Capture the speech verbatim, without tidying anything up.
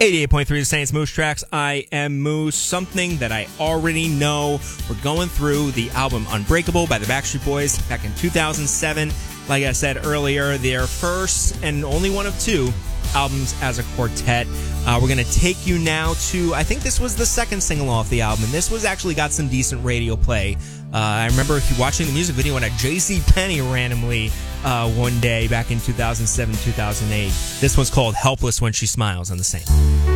eighty-eight point three The Saints Moose Tracks. I am Moose. Something that I already know. We're going through the album Unbreakable by the Backstreet Boys back in two thousand seven. Like I said earlier, their first and only one of two albums as a quartet. Uh, we're going to take you now to, I think this was the second single off the album, and this was actually got some decent radio play. Uh, I remember watching the music video on a JCPenney randomly uh, one day back in two thousand seven, two thousand eight. This one's called Helpless When She Smiles on The Saints.